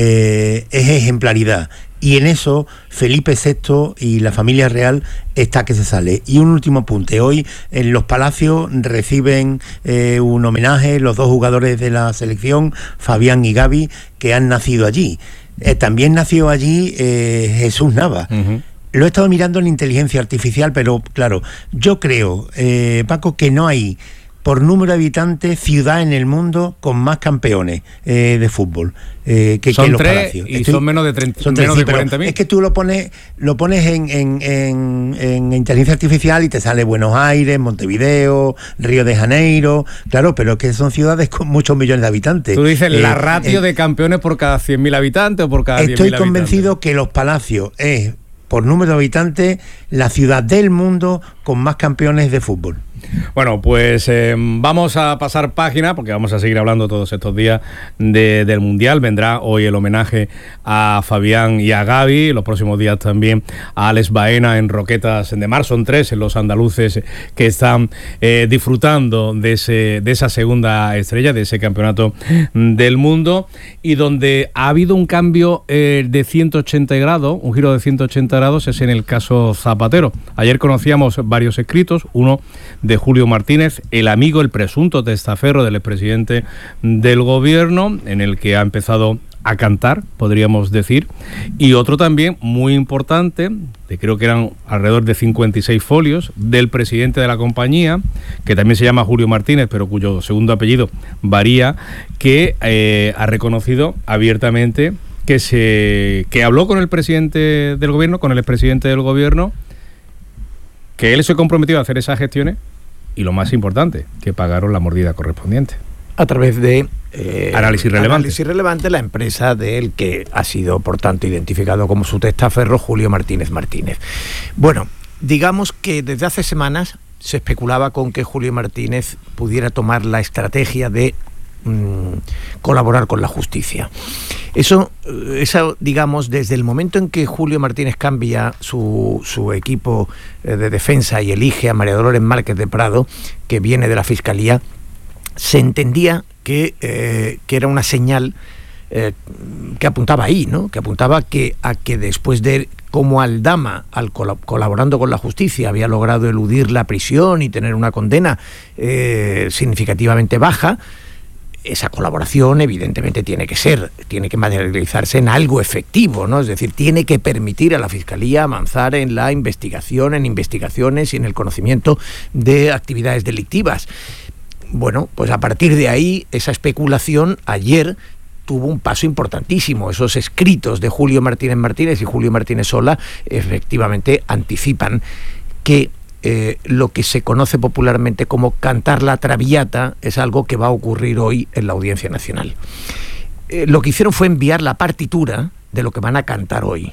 eh, es ejemplaridad. Y en eso Felipe sexto y la familia real está que se sale. Y un último apunte. Hoy en los Palacios reciben eh, un homenaje los dos jugadores de la selección, Fabián y Gavi, que han nacido allí. Eh, también nació allí eh, Jesús Nava. Uh-huh. Lo he estado mirando en inteligencia artificial, pero claro, yo creo, eh, Paco, que no hay, por número de habitantes, ciudad en el mundo con más campeones eh, de fútbol eh, que, son que los tres Palacios. Y Estoy, son menos de, treinta, son menos tres, de cuarenta mil. Es que tú lo pones lo pones en, en, en, en inteligencia artificial y te sale Buenos Aires, Montevideo, Río de Janeiro. Claro, pero es que son ciudades con muchos millones de habitantes. Tú dices eh, la ratio eh, de campeones por cada cien mil habitantes o por cada diez mil habitantes. Estoy convencido que los Palacios es, por número de habitantes, la ciudad del mundo con más campeones de fútbol. Bueno, pues eh, vamos a pasar página, porque vamos a seguir hablando todos estos días de, del Mundial. Vendrá hoy el homenaje a Fabián y a Gavi, los próximos días también a Alex Baena en Roquetas de Mar. Son tres los andaluces que están eh, disfrutando de, ese, de esa segunda estrella, de ese campeonato del mundo, y donde ha habido un cambio eh, de ciento ochenta grados, un giro de ciento ochenta grados, es en el caso Zapatero. Ayer conocíamos varios escritos, uno de Julio Martínez, el amigo, el presunto testaferro del expresidente del gobierno, en el que ha empezado a cantar, podríamos decir, y otro también muy importante, que creo que eran alrededor de cincuenta y seis folios, del presidente de la compañía, que también se llama Julio Martínez, pero cuyo segundo apellido varía, que eh, ha reconocido abiertamente que se que habló con el presidente del gobierno, con el expresidente del gobierno, que él se comprometió a hacer esas gestiones y, lo más importante, que pagaron la mordida correspondiente. A través de eh, análisis relevante. Análisis relevante, la empresa del que ha sido, por tanto, identificado como su testaferro, Julio Martínez Martínez. Bueno, digamos que desde hace semanas se especulaba con que Julio Martínez pudiera tomar la estrategia de mmm, colaborar con la justicia. Eso, eso, digamos, desde el momento en que Julio Martínez cambia su, su equipo de defensa y elige a María Dolores Márquez de Prado, que viene de la Fiscalía, se entendía que, eh, que era una señal eh, que apuntaba ahí, ¿no? Que apuntaba que, a que después de, como Aldama, al col- colaborando con la justicia, había logrado eludir la prisión y tener una condena eh, significativamente baja, esa colaboración evidentemente tiene que ser, tiene que materializarse en algo efectivo, ¿no? Es decir, tiene que permitir a la Fiscalía avanzar en la investigación, en investigaciones y en el conocimiento de actividades delictivas. bueno, pues a partir de ahí, esa especulación ayer tuvo un paso importantísimo. Esos escritos de Julio Martínez Martínez y Julio Martínez Sola efectivamente anticipan que eh, lo que se conoce popularmente como cantar la Traviata es algo que va a ocurrir hoy en la Audiencia Nacional. Eh, lo que hicieron fue enviar la partitura de lo que van a cantar hoy.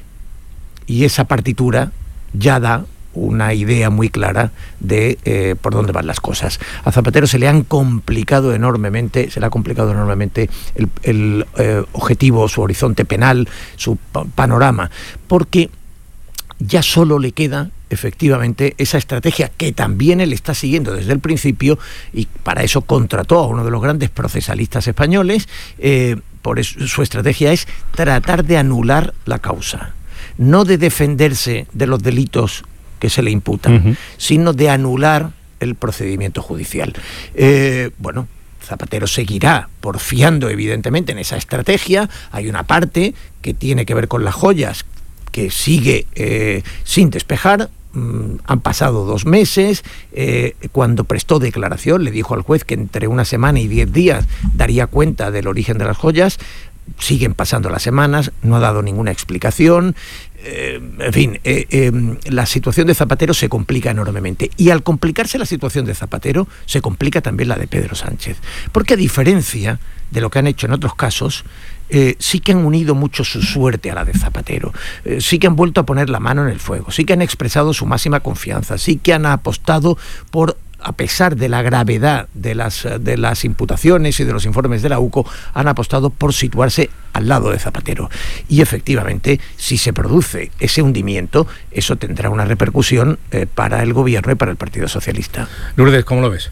Y esa partitura ya da una idea muy clara de eh, por dónde van las cosas. A Zapatero se le han complicado enormemente, se le ha complicado enormemente el, el eh, objetivo, su horizonte penal, su pa- panorama, porque ya solo le queda efectivamente esa estrategia que también él está siguiendo desde el principio, y para eso contrató a uno de los grandes procesalistas españoles. Eh, por eso su estrategia es tratar de anular la causa, no de defenderse de los delitos que se le imputan, uh-huh. sino de anular el procedimiento judicial. Eh, bueno, Zapatero seguirá porfiando evidentemente en esa estrategia. Hay una parte que tiene que ver con las joyas que sigue eh, sin despejar. Mm, han pasado dos meses. Eh, cuando prestó declaración le dijo al juez que entre una semana y diez días daría cuenta del origen de las joyas. Siguen pasando las semanas, no ha dado ninguna explicación. Eh, en fin, eh, eh, la situación de Zapatero se complica enormemente, y al complicarse la situación de Zapatero se complica también la de Pedro Sánchez, porque a diferencia de lo que han hecho en otros casos, eh, sí que han unido mucho su suerte a la de Zapatero, eh, sí que han vuelto a poner la mano en el fuego, sí que han expresado su máxima confianza, sí que han apostado por, a pesar de la gravedad de las, de las imputaciones y de los informes de la U C O, han apostado por situarse al lado de Zapatero. Y efectivamente, si se produce ese hundimiento, eso tendrá una repercusión eh, para el gobierno y para el Partido Socialista. Lourdes, ¿cómo lo ves?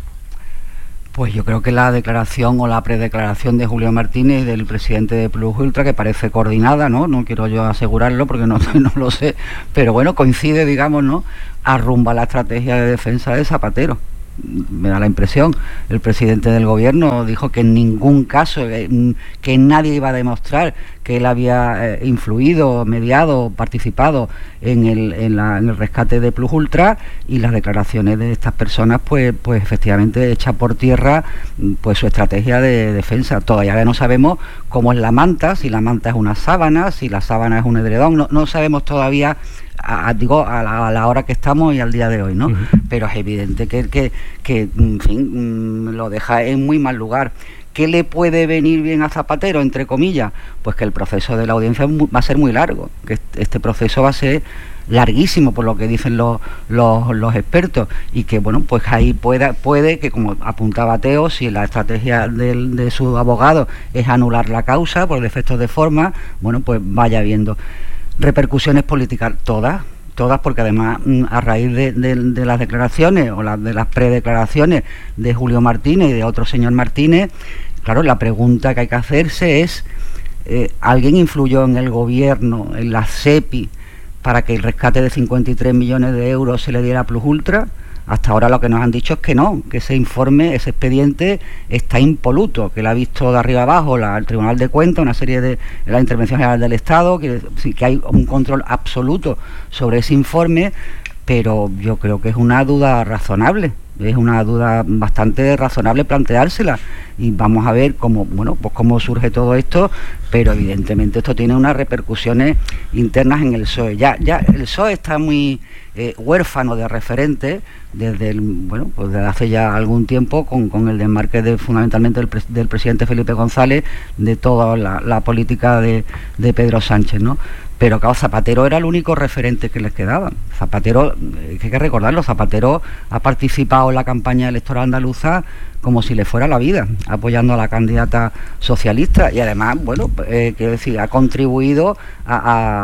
Pues yo creo que la declaración o la predeclaración de Julio Martínez, del presidente de Plus Ultra, que parece coordinada, ¿no? No quiero yo asegurarlo porque no, no lo sé, pero bueno, coincide, digamos, ¿no? Arrumba la estrategia de defensa de Zapatero. Me da la impresión. El presidente del gobierno dijo que en ningún caso, que nadie iba a demostrar que él había eh, influido, mediado, participado en el, en, la, en el rescate de Plus Ultra, y las declaraciones de estas personas pues, pues efectivamente echan por tierra pues su estrategia de defensa. Todavía no sabemos cómo es la manta, si la manta es una sábana, si la sábana es un edredón, no, no sabemos todavía. A, a, digo, a la, a la hora que estamos y al día de hoy, ¿no? Uh-huh. Pero es evidente que, que, que, en fin, lo deja en muy mal lugar. ¿Qué le puede venir bien a Zapatero, entre comillas? Pues que el proceso de la audiencia va a ser muy largo, que este proceso va a ser larguísimo, por lo que dicen los, los, los expertos, y que, bueno, pues ahí pueda, puede que, como apuntaba Teo, si la estrategia del, de su abogado es anular la causa por defectos de forma, bueno, pues vaya viendo. Repercusiones políticas, todas, todas, porque además a raíz de, de, de las declaraciones o la, de las predeclaraciones de Julio Martínez y de otro señor Martínez, claro, la pregunta que hay que hacerse es, eh, ¿alguien influyó en el gobierno, en la SEPI, para que el rescate de cincuenta y tres millones de euros se le diera a Plus Ultra? Hasta ahora lo que nos han dicho es que no, que ese informe, ese expediente está impoluto, que lo ha visto de arriba abajo la, el Tribunal de Cuentas, una serie de la Intervención General del Estado, que, que hay un control absoluto sobre ese informe, pero yo creo que es una duda razonable, es una duda bastante razonable planteársela, y vamos a ver cómo, bueno, pues cómo surge todo esto, pero evidentemente esto tiene unas repercusiones internas en el P S O E. Ya, ya el P S O E está muy eh, huérfano de referentes desde el, bueno, pues desde hace ya algún tiempo, con, con el desmarque de, fundamentalmente del, pres, del presidente Felipe González, de toda la, la política de, de Pedro Sánchez, ¿no? Pero claro, Zapatero era el único referente que les quedaba. Zapatero, hay que recordarlo, Zapatero ha participado en la campaña electoral andaluza como si le fuera la vida, apoyando a la candidata socialista, y además, bueno, eh, quiero decir, ha contribuido a,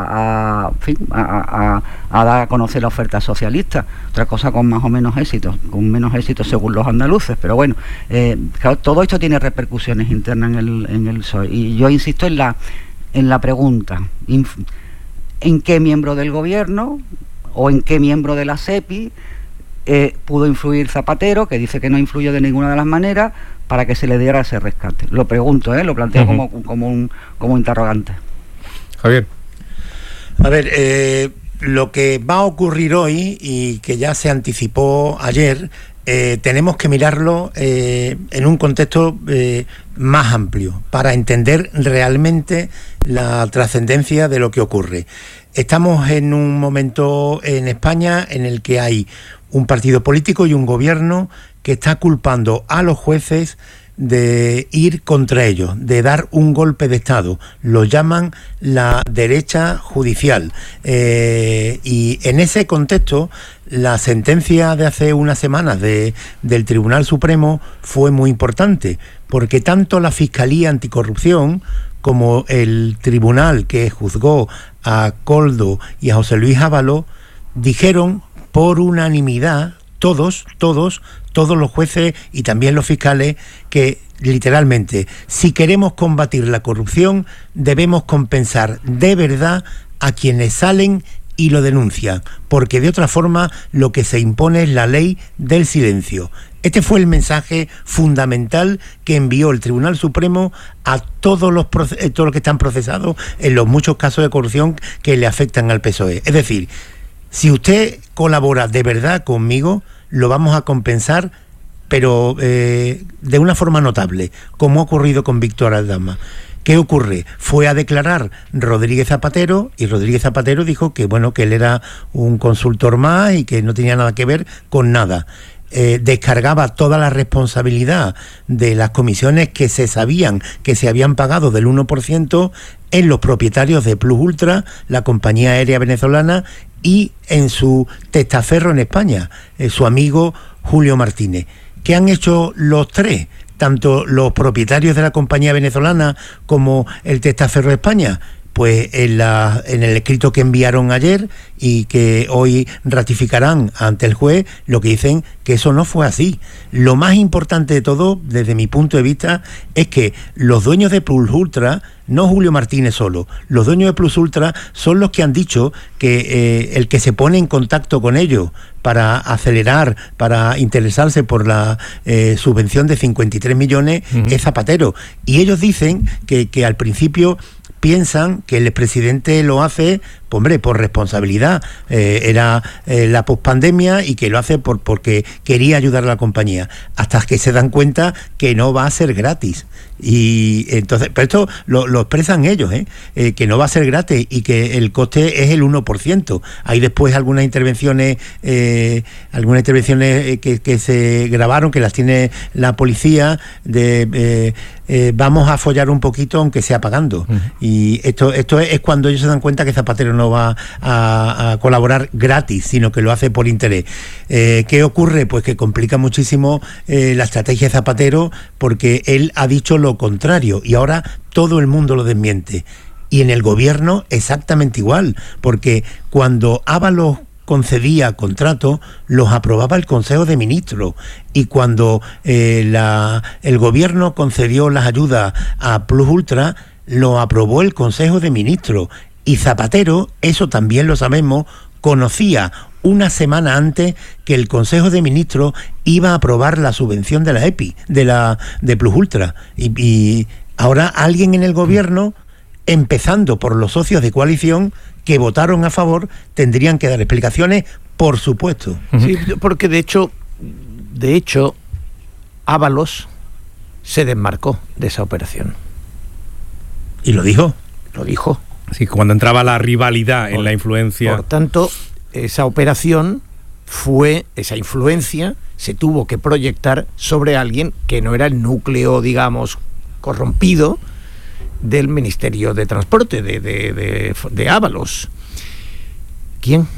a, a, en fin, a, a, a dar a conocer la oferta socialista. Otra cosa con más o menos éxito, con menos éxito según los andaluces, pero bueno, eh, claro, todo esto tiene repercusiones internas en el, en el P S O E, y yo insisto en la, en la pregunta, ¿en qué miembro del gobierno o en qué miembro de la SEPI eh, pudo influir Zapatero, que dice que no influyó de ninguna de las maneras, para que se le diera ese rescate? Lo pregunto, ¿eh? Lo planteo uh-huh. como, como, un, como interrogante. Javier. A ver, eh, lo que va a ocurrir hoy, y que ya se anticipó ayer, eh, tenemos que mirarlo eh, en un contexto eh, más amplio para entender realmente la trascendencia de lo que ocurre. Estamos en un momento en España en el que hay un partido político y un gobierno que está culpando a los jueces de ir contra ellos, de dar un golpe de Estado. Lo llaman la derecha judicial. Eh, y en ese contexto, la sentencia de hace unas semanas de, del Tribunal Supremo fue muy importante, porque tanto la Fiscalía Anticorrupción como el tribunal que juzgó a Koldo y a José Luis Ábalos dijeron por unanimidad, todos, todos, todos los jueces y también los fiscales, que literalmente, si queremos combatir la corrupción, debemos compensar de verdad a quienes salen y lo denuncian, porque de otra forma lo que se impone es la ley del silencio. Este fue el mensaje fundamental que envió el Tribunal Supremo a todos los, todos los que están procesados en los muchos casos de corrupción que le afectan al P S O E. Es decir, si usted colabora de verdad conmigo, lo vamos a compensar, pero eh, de una forma notable, como ha ocurrido con Víctor Aldama. ¿Qué ocurre? Fue a declarar Rodríguez Zapatero y Rodríguez Zapatero dijo que bueno, que él era un consultor más y que no tenía nada que ver con nada. Eh, descargaba toda la responsabilidad de las comisiones que se sabían que se habían pagado del uno por ciento en los propietarios de Plus Ultra, la compañía aérea venezolana, y en su testaferro en España, eh, su amigo Julio Martínez. ¿Qué han hecho los tres? Tanto los propietarios de la compañía venezolana como el testaferro de España. Pues en, la, en el escrito que enviaron ayer y que hoy ratificarán ante el juez, lo que dicen que eso no fue así. Lo más importante de todo, desde mi punto de vista, es que los dueños de Plus Ultra, no Julio Martínez solo, los dueños de Plus Ultra son los que han dicho que eh, el que se pone en contacto con ellos para acelerar, para interesarse por la eh, subvención de cincuenta y tres millones uh-huh. es Zapatero. Y ellos dicen que, que al principio piensan que el expresidente lo hace, pues, hombre, por responsabilidad, eh, era eh, la pospandemia y que lo hace por porque quería ayudar a la compañía, hasta que se dan cuenta que no va a ser gratis. Y entonces, pero esto lo, lo expresan ellos, ¿eh? Eh, que no va a ser gratis y que el coste es el uno por ciento. Hay después algunas intervenciones, eh, algunas intervenciones que, que se grabaron, que las tiene la policía, de eh, eh, vamos a follar un poquito aunque sea pagando. Uh-huh. Y esto, esto es, es cuando ellos se dan cuenta que Zapatero no va a, a colaborar gratis, sino que lo hace por interés. Eh, ¿Qué ocurre? Pues que complica muchísimo eh, la estrategia de Zapatero, porque él ha dicho lo contrario y ahora todo el mundo lo desmiente. Y en el gobierno exactamente igual, porque cuando Ábalos concedía contratos, los aprobaba el Consejo de Ministros, y cuando eh, la, el gobierno concedió las ayudas a Plus Ultra, lo aprobó el Consejo de Ministros. Y Zapatero, eso también lo sabemos, conocía una semana antes que el Consejo de Ministros iba a aprobar la subvención de la E P I, de la de Plus Ultra. Y, y ahora alguien en el gobierno, empezando por los socios de coalición que votaron a favor, tendrían que dar explicaciones, por supuesto. Sí, porque de hecho, de hecho, Ábalos se desmarcó de esa operación. ¿Y lo dijo? Lo dijo. Sí, cuando entraba la rivalidad en la influencia. Por tanto, esa operación fue, esa influencia se tuvo que proyectar sobre alguien que no era el núcleo, digamos, corrompido del Ministerio de Transporte, de, de, de, de Ábalos. ¿Quién?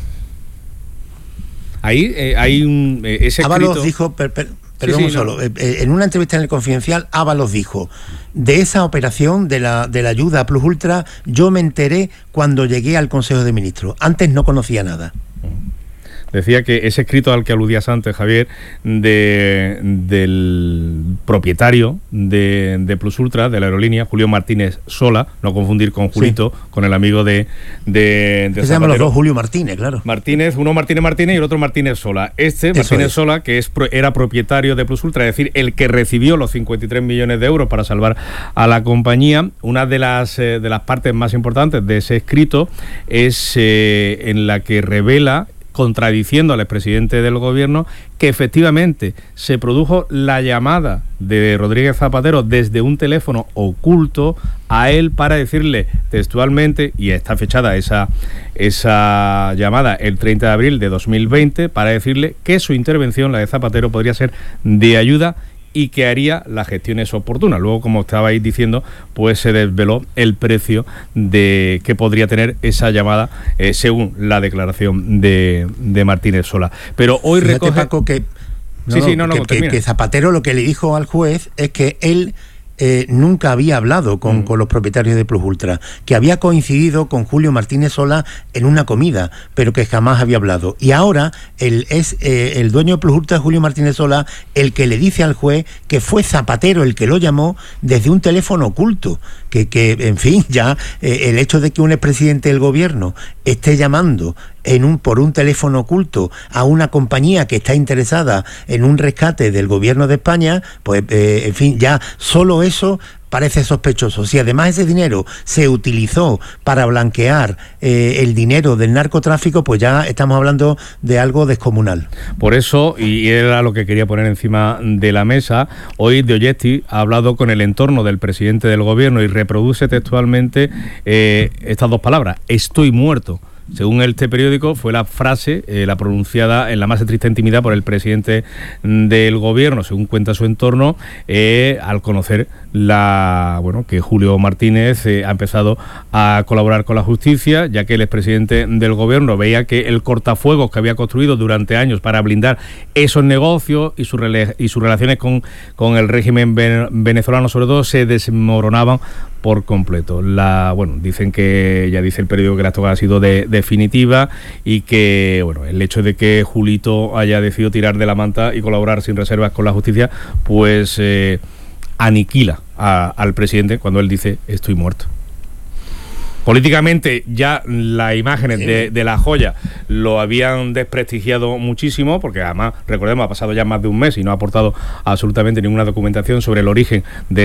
Ahí eh, hay un... Eh, ese Ábalos escrito... dijo... Per, per, Perdón, sí, sí, solo. No. Eh, en una entrevista en El Confidencial, Ábalos dijo: de esa operación de la, de la ayuda a Plus Ultra, yo me enteré cuando llegué al Consejo de Ministros. Antes no conocía nada. Decía que ese escrito al que aludías antes, Javier, de, del propietario de, de Plus Ultra, de la aerolínea, Julio Martínez Sola, no confundir con Julito, sí, con el amigo de, de, de se llaman los dos Julio Martínez, claro. Martínez, uno Martínez Martínez y el otro Martínez Sola. Este, Eso Martínez es. Sola, que es, era propietario de Plus Ultra, es decir, el que recibió los cincuenta y tres millones de euros para salvar a la compañía. Una de las, eh, de las partes más importantes de ese escrito es eh, en la que revela contradiciendo al expresidente del gobierno, que efectivamente se produjo la llamada de Rodríguez Zapatero desde un teléfono oculto a él para decirle textualmente, y está fechada esa, esa llamada el treinta de abril de dos mil veinte, para decirle que su intervención, la de Zapatero, podría ser de ayuda y que haría las gestiones oportunas. Luego, como estabais diciendo, pues se desveló el precio de que podría tener esa llamada, eh, según la declaración de, de Martínez Sola. Pero hoy Fíjate, recoge... Paco, que, no, sí, sí, no, no, que, que, que Zapatero lo que le dijo al juez es que él Eh, nunca había hablado con, mm. con los propietarios de Plus Ultra, que había coincidido con Julio Martínez Sola en una comida, pero que jamás había hablado. Y ahora el, es eh, el dueño de Plus Ultra, Julio Martínez Sola, el que le dice al juez que fue Zapatero el que lo llamó desde un teléfono oculto, que, que en fin, ya eh, el hecho de que un expresidente del gobierno esté llamando en un por un teléfono oculto a una compañía que está interesada en un rescate del gobierno de España, pues eh, en fin, ya solo eso parece sospechoso. Si además ese dinero se utilizó para blanquear eh, el dinero del narcotráfico, pues ya estamos hablando de algo descomunal. Por eso, y era lo que quería poner encima de la mesa, hoy De Oggetti ha hablado con el entorno del presidente del gobierno y reproduce textualmente eh, estas dos palabras: estoy muerto. Según este periódico, fue la frase, eh, la pronunciada en la más estricta intimidad por el presidente del gobierno, según cuenta su entorno, eh, al conocer la bueno que Julio Martínez eh, ha empezado a colaborar con la justicia, ya que el expresidente del gobierno veía que el cortafuegos que había construido durante años para blindar esos negocios y, su rele- y sus relaciones con, con el régimen ven- venezolano, sobre todo, se desmoronaban por completo. La bueno dicen que, ya dice el periódico, que la tocada ha sido de, definitiva, y que bueno el hecho de que Julito haya decidido tirar de la manta y colaborar sin reservas con la justicia, pues eh, aniquila a, al presidente cuando él dice estoy muerto. Políticamente ya las imágenes de, de la joya lo habían desprestigiado muchísimo, porque además, recordemos, ha pasado ya más de un mes y no ha aportado absolutamente ninguna documentación sobre el origen de